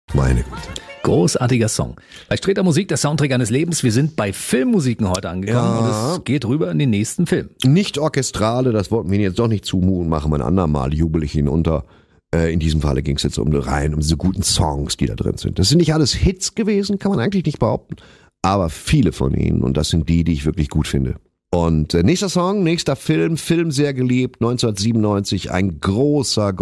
Meine Güte. Großartiger Song. Bei Streter Musik, der Soundtrack eines Lebens. Wir sind bei Filmmusiken heute angekommen und es geht rüber in den nächsten Film. Nicht orchestrale, das wollten wir Ihnen jetzt doch nicht zumuten, machen wir ein andermal, jubel ich Ihnen unter. In diesem Falle ging es jetzt um diese guten Songs, die da drin sind. Das sind nicht alles Hits gewesen, kann man eigentlich nicht behaupten, aber viele von ihnen und das sind die ich wirklich gut finde. Und nächster Song, nächster Film sehr geliebt, 1997, ein großer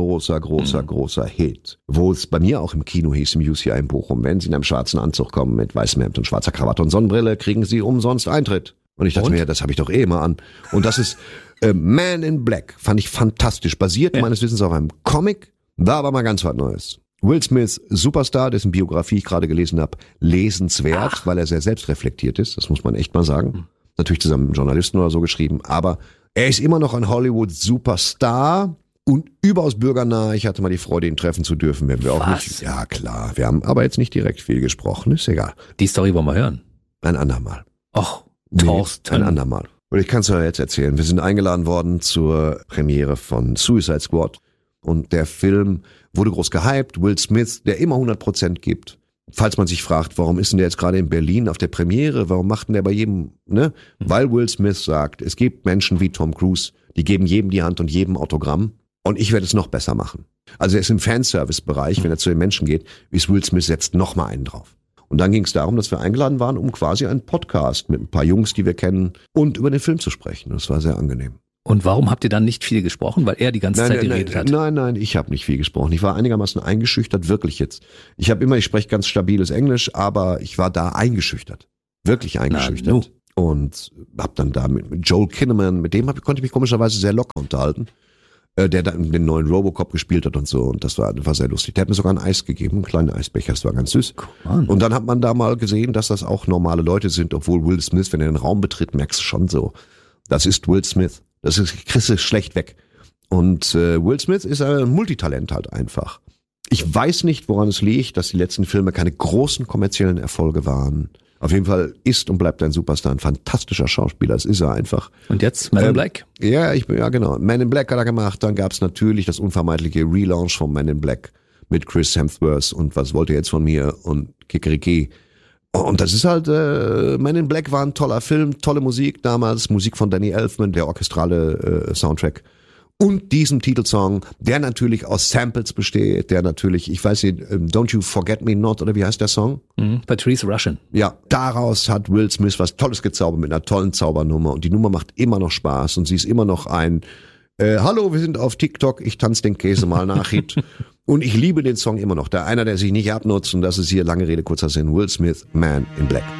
Hit. Wo es bei mir auch im Kino hieß, im UCI in Bochum, wenn Sie in einem schwarzen Anzug kommen mit weißem Hemd und schwarzer Krawatte und Sonnenbrille, kriegen Sie umsonst Eintritt. Und ich dachte mir, das habe ich doch immer an. Und das ist Man in Black, fand ich fantastisch, basiert meines Wissens auf einem Comic, war aber mal ganz was Neues. Will Smith, Superstar, dessen Biografie ich gerade gelesen habe, lesenswert, weil er sehr selbstreflektiert ist, das muss man echt mal sagen. Natürlich zusammen mit einem Journalisten oder so geschrieben, aber er ist immer noch ein Hollywood-Superstar und überaus bürgernah. Ich hatte mal die Freude, ihn treffen zu dürfen, wenn wir auch nicht. Ja klar, wir haben aber jetzt nicht direkt viel gesprochen, ist egal. Die Story wollen wir hören. Ein andermal. Ach, Thorsten. Ein andermal. Und ich kann es ja jetzt erzählen. Wir sind eingeladen worden zur Premiere von Suicide Squad und der Film wurde groß gehypt. Will Smith, der immer 100% gibt. Falls man sich fragt, warum ist denn der jetzt gerade in Berlin auf der Premiere? Warum macht denn der bei jedem, ne? Weil Will Smith sagt, es gibt Menschen wie Tom Cruise, die geben jedem die Hand und jedem Autogramm und ich werde es noch besser machen. Also er ist im Fanservice-Bereich, wenn er zu den Menschen geht, ist Will Smith setzt noch mal einen drauf. Und dann ging es darum, dass wir eingeladen waren, um quasi einen Podcast mit ein paar Jungs, die wir kennen, und über den Film zu sprechen. Das war sehr angenehm. Und warum habt ihr dann nicht viel gesprochen? Weil er die ganze Zeit geredet hat. Nein, ich habe nicht viel gesprochen. Ich war einigermaßen eingeschüchtert, wirklich jetzt. Ich spreche ganz stabiles Englisch, aber ich war da eingeschüchtert. Wirklich eingeschüchtert. Und hab dann da mit Joel Kinnaman, mit dem konnte ich mich komischerweise sehr locker unterhalten, der dann den neuen Robocop gespielt hat und so. Und das war sehr lustig. Der hat mir sogar ein Eis gegeben, einen kleinen Eisbecher, das war ganz süß. Cool. Und dann hat man da mal gesehen, dass das auch normale Leute sind, obwohl Will Smith, wenn er den Raum betritt, merkst du schon so, das ist Will Smith. Das kriegst du schlecht weg. Und Will Smith ist ein Multitalent halt einfach. Ich weiß nicht, woran es liegt, dass die letzten Filme keine großen kommerziellen Erfolge waren. Auf jeden Fall ist und bleibt ein Superstar, ein fantastischer Schauspieler. Das ist er einfach. Und jetzt Man in Black? Ja, genau. Man in Black hat er gemacht. Dann gab's natürlich das unvermeidliche Relaunch von Man in Black mit Chris Hemsworth und was wollt ihr jetzt von mir und Kikeriki. Und das ist halt, Man in Black war ein toller Film, tolle Musik damals, Musik von Danny Elfman, der orchestrale Soundtrack. Und diesem Titelsong, der natürlich aus Samples besteht, der natürlich, ich weiß nicht, Don't You Forget Me Not, oder wie heißt der Song? Patrice Rushen. Ja, daraus hat Will Smith was Tolles gezaubert mit einer tollen Zaubernummer. Und die Nummer macht immer noch Spaß und sie ist immer noch ein Hallo, wir sind auf TikTok, ich tanze den Käse mal nach Hit. Und ich liebe den Song immer noch. Einer, der sich nicht abnutzt, und das ist hier lange Rede, kurzer Sinn, Will Smith, Man in Black.